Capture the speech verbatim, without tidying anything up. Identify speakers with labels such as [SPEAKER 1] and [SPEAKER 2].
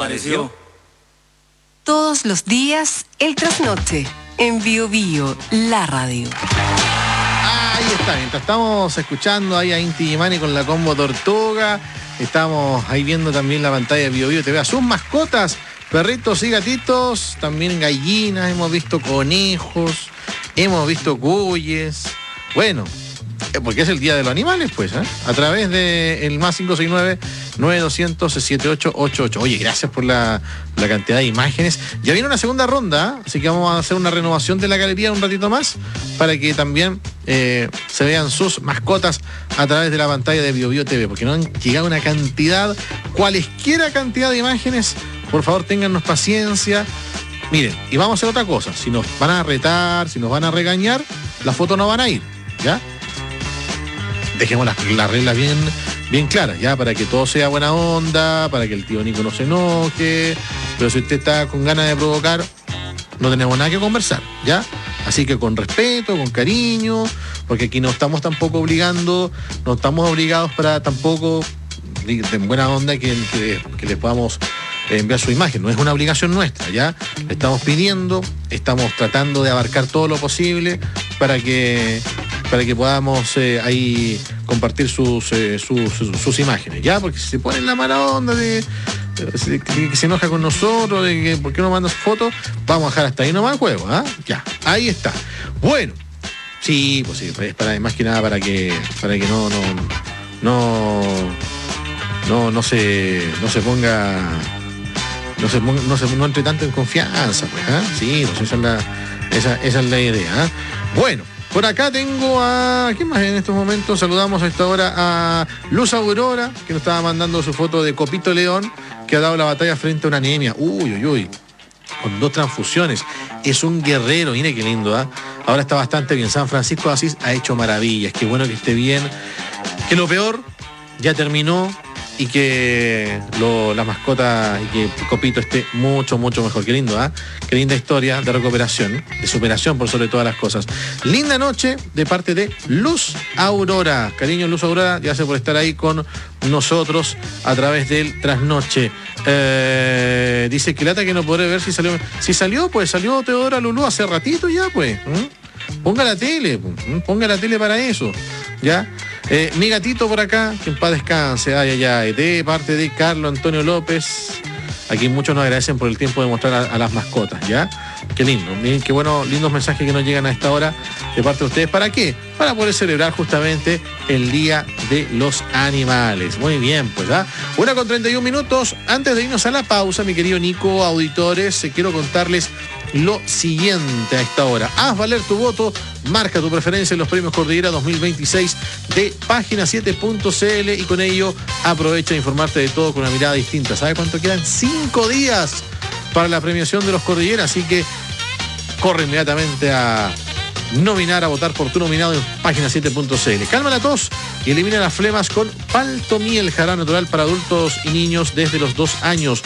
[SPEAKER 1] pareció?
[SPEAKER 2] Todos los días, el trasnoche, en Bio Bio, la radio.
[SPEAKER 3] Ahí está, mientras estamos escuchando ahí a Inti Gimani con la combo Tortuga, estamos ahí viendo también la pantalla de Bio Bio T V a sus mascotas, perritos y gatitos, también gallinas, hemos visto conejos, hemos visto cuyes, bueno, porque es el Día de los Animales, pues, ¿eh? A través de el más cinco seis nueve, nueve dos cero cero, siete ocho ocho ocho. Oye, gracias por la, la cantidad de imágenes. Ya viene una segunda ronda, ¿eh? Así que vamos a hacer una renovación de la galería un ratito más para que también eh, se vean sus mascotas a través de la pantalla de Bio Bio T V, porque no han llegado una cantidad, cualesquiera cantidad de imágenes. Por favor, téngannos paciencia. Miren, y vamos a hacer otra cosa. Si nos van a retar, si nos van a regañar, las fotos no van a ir, ¿ya? Dejemos las, las reglas bien, bien claras, ya, para que todo sea buena onda, para que el tío Nico no se enoje. Pero si usted está con ganas de provocar, no tenemos nada que conversar, ¿ya? Así que con respeto, con cariño, porque aquí no estamos tampoco obligando, no estamos obligados para tampoco, de buena onda, que, que, que les podamos enviar su imagen. No es una obligación nuestra, ¿ya? Le estamos pidiendo, estamos tratando de abarcar todo lo posible para que... para que podamos eh, ahí compartir sus, eh, sus, sus, sus imágenes, ¿ya? Porque si se ponen la mala onda de, de, de que se enoja con nosotros, de que por qué no manda su foto, vamos a dejar hasta ahí nomás el juego, ¿ah? Ya, ahí está. Bueno, sí, pues sí, es para, más que nada para que, para que no, no, no, no, no se, no se ponga, no se, no se, no entre tanto en confianza, pues, ¿ah? Sí, pues esa es la, esa, esa es la idea, ¿ah? Bueno. Por acá tengo a... ¿Quién más en estos momentos? Saludamos a esta hora a Luz Aurora, que nos estaba mandando su foto de Copito León, que ha dado la batalla frente a una anemia. Uy, uy, uy. Con dos transfusiones. Es un guerrero, mire qué lindo, ¿ah? ¿eh? Ahora está bastante bien. San Francisco de Asís ha hecho maravillas. Qué bueno que esté bien. Que lo peor ya terminó y que lo, la mascota y que Copito esté mucho, mucho mejor. Qué lindo, ¿ah? ¿eh? Qué linda historia de recuperación, de superación por sobre todas las cosas. Linda noche de parte de Luz Aurora. Cariño, Luz Aurora, gracias por estar ahí con nosotros a través del trasnoche. Eh, dice que lata que no podré ver si salió. Si salió, pues salió Teodora Lulú hace ratito ya, pues. ¿Mm? Ponga la tele, ¿Mm? ponga la tele para eso, ¿ya? Eh, mi gatito por acá, que en paz descanse, ay, ay, ay, de parte de Carlos Antonio López, aquí muchos nos agradecen por el tiempo de mostrar a, a las mascotas, ¿ya? Qué lindo, miren qué bueno, lindos mensajes que nos llegan a esta hora de parte de ustedes. ¿Para qué? Para poder celebrar justamente el Día de los Animales. Muy bien, pues, ¿ah? Una con treinta y un minutos. Antes de irnos a la pausa, mi querido Nico, auditores, eh, quiero contarles lo siguiente a esta hora. Haz valer tu voto, marca tu preferencia en los premios Cordillera dos mil veintiséis de página siete punto c l y con ello aprovecha de informarte de todo con una mirada distinta. ¿Sabe cuánto quedan? Cinco días para la premiación de los Cordillera, así que corre inmediatamente a nominar, a votar por tu nominado en página siete punto c l. Calma la tos y elimina las flemas con Paltomiel, jarabe natural para adultos y niños desde los dos años.